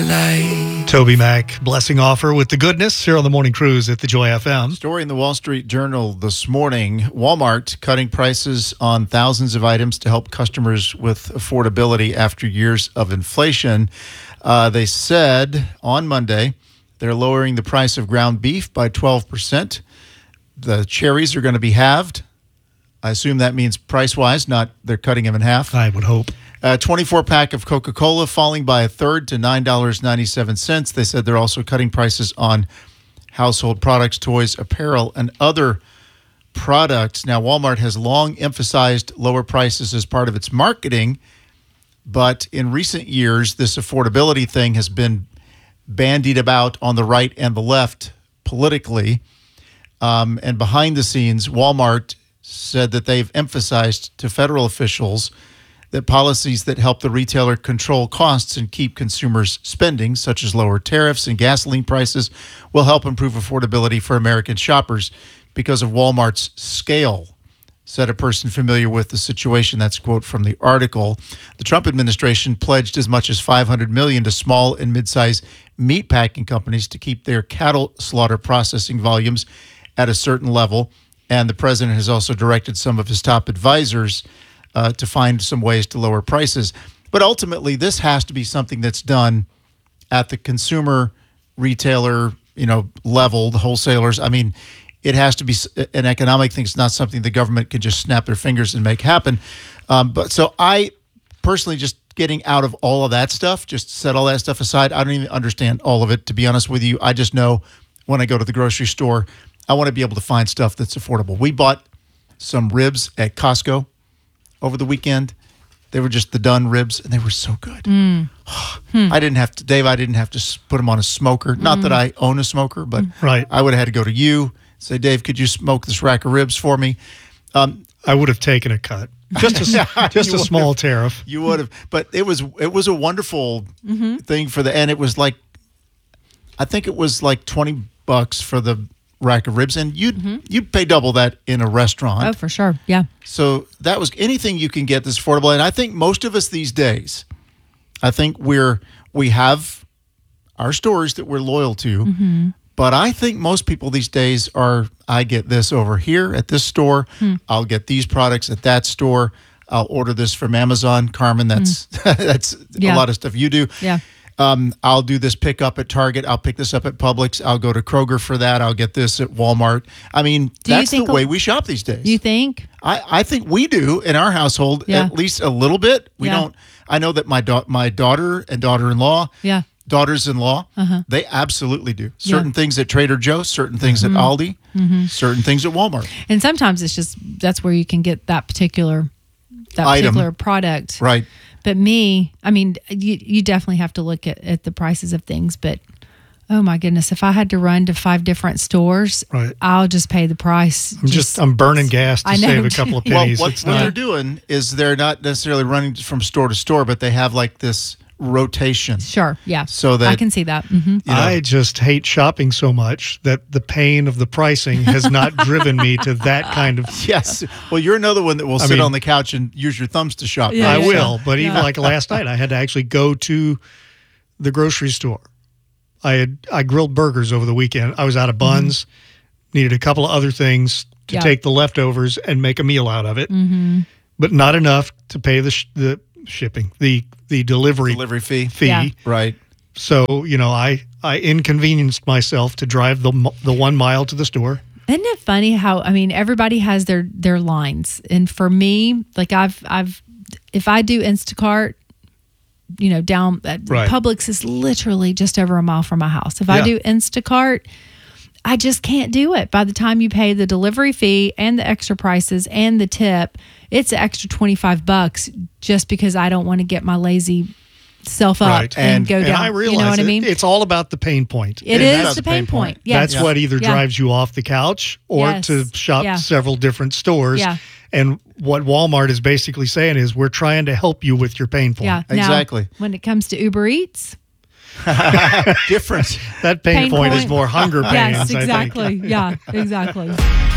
light. Toby Mac, blessing offer with the goodness here on the Morning Cruise at the Joy FM. Story in the Wall Street Journal this morning. Walmart cutting prices on thousands of items to help customers with affordability after years of inflation. They said on Monday they're lowering the price of ground beef by 12%. The cherries are going to be halved. I assume that means price-wise, not they're cutting them in half. I would hope. A 24-pack of Coca-Cola falling by a third to $9.97. They said they're also cutting prices on household products, toys, apparel, and other products. Now, Walmart has long emphasized lower prices as part of its marketing, but in recent years, this affordability thing has been bandied about on the right and the left politically. And behind the scenes, Walmart said that they've emphasized to federal officials that policies that help the retailer control costs and keep consumers spending, such as lower tariffs and gasoline prices, will help improve affordability for American shoppers because of Walmart's scale, said a person familiar with the situation. That's a quote from the article. The Trump administration pledged as much as $500 million to small and mid-sized meat packing companies to keep their cattle slaughter processing volumes at a certain level. And the president has also directed some of his top advisors to find some ways to lower prices. But ultimately, this has to be something that's done at the consumer, retailer, level, the wholesalers. I mean, it has to be an economic thing. It's not something the government can just snap their fingers and make happen. But so I personally, just getting out of all of that stuff, just set all that stuff aside. I don't even understand all of it, to be honest with you. I just know when I go to the grocery store, I want to be able to find stuff that's affordable. We bought some ribs at Costco over the weekend. They were just the done ribs, and they were so good. I didn't have to put them on a smoker. Not that I own a smoker, but Right. I would have had to go to you, say, Dave, could you smoke this rack of ribs for me? I would have taken a cut. Just a small tariff. You would have. But it was a wonderful thing and it was like, I think it was like $20 for the rack of ribs, and you'd pay double that in a restaurant. Oh, for sure. Yeah. So that was anything you can get that's affordable. And I think most of us these days, I think we have our stores that we're loyal to, but I think most people these days I get this over here at this store. I'll get these products at that store. I'll order this from Amazon. Carmen, that's that's a lot of stuff you do. Yeah. I'll do this pickup at Target. I'll pick this up at Publix. I'll go to Kroger for that. I'll get this at Walmart. I mean, that's the way we shop these days. You think? I think we do in our household, at least a little bit. We don't. I know that my daughter and daughter-in-law, daughters-in-law, they absolutely do. Certain things at Trader Joe's, certain things at Aldi, certain things at Walmart. And sometimes it's just that's where you can get that particular product. Right. But me, I mean, you definitely have to look at the prices of things. But, oh, my goodness, if I had to run to 5 different stores, I'll just pay the price. I'm burning gas to save a couple of pennies. Well, what they're doing is they're not necessarily running from store to store, but they have like this rotation. Sure, yeah. So that I can see that. I just hate shopping so much that the pain of the pricing has not driven me to that kind of... Yes. Well, you're another one that will sit on the couch and use your thumbs to shop. Yeah, I will, but even like last night, I had to actually go to the grocery store. I grilled burgers over the weekend. I was out of buns, needed a couple of other things to take the leftovers and make a meal out of it, but not enough to pay the shipping, the delivery fee. Yeah. Right. So, I inconvenienced myself to drive the 1 mile to the store. Isn't it funny how, I mean, everybody has their lines. And for me, like if I do Instacart, down at Publix is literally just over a mile from my house. If I do Instacart, I just can't do it. By the time you pay the delivery fee and the extra prices and the tip, it's an extra $25 just because I don't want to get my lazy self up and go down. And I realize you know what I mean? It's all about the pain point. It is the pain point. Yeah. That's what either drives you off the couch or to shop several different stores. Yeah. And what Walmart is basically saying is we're trying to help you with your pain point. Yeah. Exactly. Now, when it comes to Uber Eats, different. That pain point is more hunger pains. Yes, exactly. I think. Yeah, exactly.